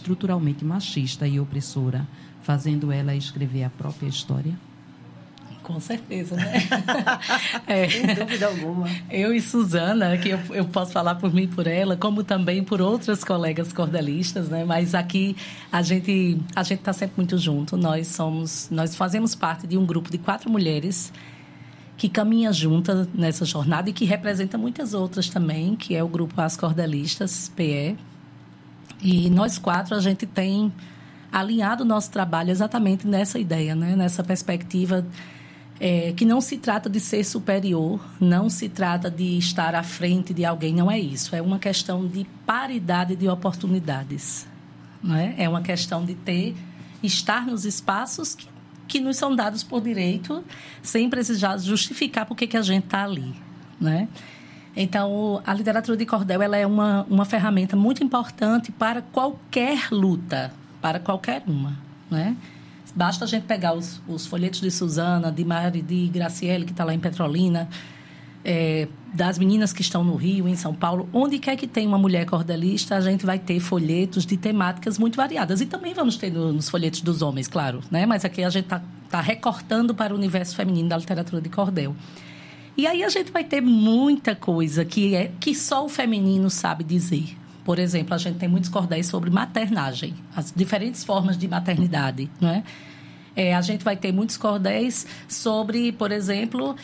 estruturalmente machista e opressora, fazendo ela escrever a própria história? Com certeza, né? Sem dúvida alguma. Eu e Suzana, que eu posso falar por mim e por ela, como também por outras colegas cordelistas, né? Mas aqui a gente está sempre muito junto. Nós fazemos parte de um grupo de 4 mulheres que caminha juntas nessa jornada e que representa muitas outras também, que é o grupo As Cordelistas, PE. E nós 4, a gente tem alinhado o nosso trabalho exatamente nessa ideia, né? Nessa perspectiva que não se trata de ser superior, não se trata de estar à frente de alguém, não é isso. É uma questão de paridade de oportunidades, não é? É uma questão de estar nos espaços que nos são dados por direito, sem precisar justificar por que a gente está ali, né? Então, a literatura de cordel, ela é uma ferramenta muito importante para qualquer luta, para qualquer uma, né? Basta a gente pegar os folhetos de Suzana, de Mari, de Graciele, que está lá em Petrolina, das meninas que estão no Rio, em São Paulo. Onde quer que tenha uma mulher cordelista, a gente vai ter folhetos de temáticas muito variadas. E também vamos ter nos folhetos dos homens, claro, né? Mas aqui a gente está recortando para o universo feminino da literatura de cordel. E aí a gente vai ter muita coisa que só o feminino sabe dizer. Por exemplo, a gente tem muitos cordéis sobre maternagem, as diferentes formas de maternidade, não é? A gente vai ter muitos cordéis sobre, por exemplo...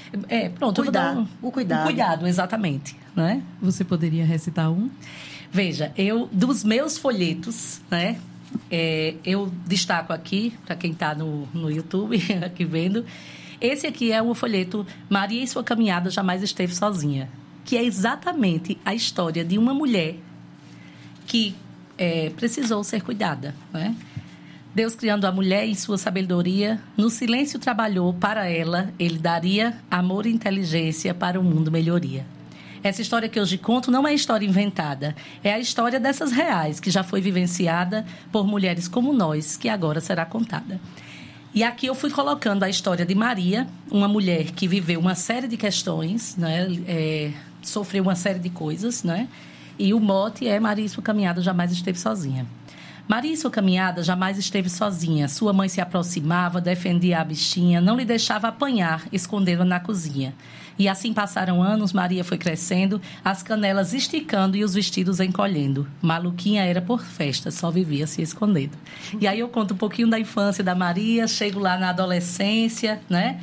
O cuidado. O cuidado, exatamente, não é? Você poderia recitar um? Veja, dos meus folhetos, né? Eu destaco aqui, para quem está no YouTube, aqui vendo, esse aqui é o folheto Maria e sua caminhada jamais esteve sozinha, que é exatamente a história de uma mulher que precisou ser cuidada, né? Deus, criando a mulher em sua sabedoria, no silêncio trabalhou para ela, ele daria amor e inteligência para o mundo melhoria. Essa história que hoje conto não é história inventada, é a história dessas reais, que já foi vivenciada por mulheres como nós, que agora será contada. E aqui eu fui colocando a história de Maria, uma mulher que viveu uma série de questões, né? Sofreu uma série de coisas, né? E o mote é Maria e sua caminhada jamais esteve sozinha. Maria e sua caminhada jamais esteve sozinha. Sua mãe se aproximava, defendia a bichinha, não lhe deixava apanhar, escondendo-a na cozinha. E assim passaram anos, Maria foi crescendo, as canelas esticando e os vestidos encolhendo. Maluquinha era por festa, só vivia se escondendo. E aí eu conto um pouquinho da infância da Maria, chego lá na adolescência, né?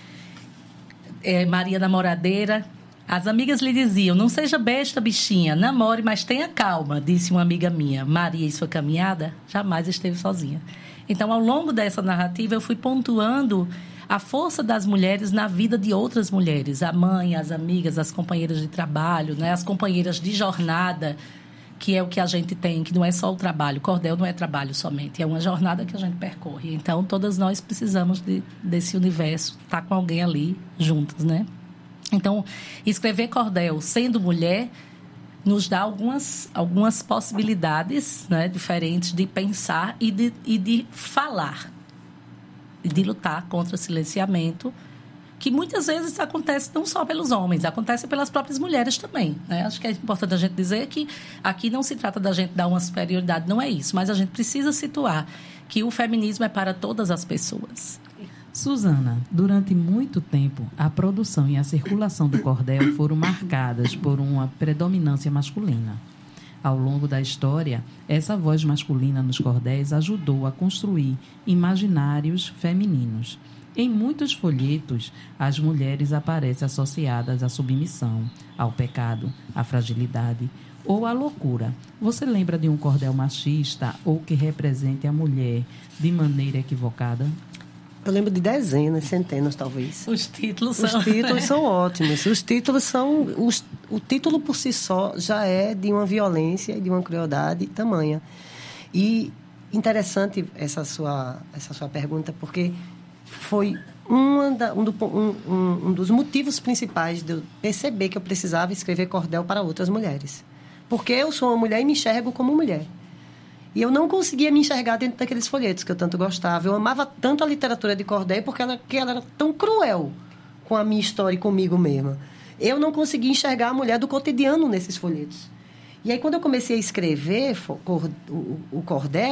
Maria namoradeira. As amigas lhe diziam, não seja besta, bichinha, namore, mas tenha calma, disse uma amiga minha. Maria, em sua caminhada, jamais esteve sozinha. Então, ao longo dessa narrativa, eu fui pontuando a força das mulheres na vida de outras mulheres. A mãe, as amigas, as companheiras de trabalho, né? As companheiras de jornada, que é o que a gente tem, que não é só o trabalho. Cordel não é trabalho somente, é uma jornada que a gente percorre. Então, todas nós precisamos desse universo, estar com alguém ali, juntas, né? Então, escrever cordel sendo mulher nos dá algumas possibilidades, né, diferentes de pensar e de falar. E de lutar contra o silenciamento, que muitas vezes acontece não só pelos homens, acontece pelas próprias mulheres também, né? Acho que é importante a gente dizer que aqui não se trata da gente dar uma superioridade, não é isso. Mas a gente precisa situar que o feminismo é para todas as pessoas. Suzana, durante muito tempo, a produção e a circulação do cordel foram marcadas por uma predominância masculina. Ao longo da história, essa voz masculina nos cordéis ajudou a construir imaginários femininos. Em muitos folhetos, as mulheres aparecem associadas à submissão, ao pecado, à fragilidade ou à loucura. Você lembra de um cordel machista ou que represente a mulher de maneira equivocada? Eu lembro de dezenas, centenas, talvez. Os títulos são ótimos. Os títulos são... O título por si só já é de uma violência e de uma crueldade tamanha. E interessante essa sua pergunta, porque foi um dos motivos principais de eu perceber que eu precisava escrever cordel para outras mulheres. Porque eu sou uma mulher e me enxergo como mulher. E eu não conseguia me enxergar dentro daqueles folhetos que eu tanto gostava. Eu amava tanto a literatura de cordel porque ela era tão cruel com a minha história e comigo mesma. Eu não conseguia enxergar a mulher do cotidiano nesses folhetos. E aí, quando eu comecei a escrever o cordel,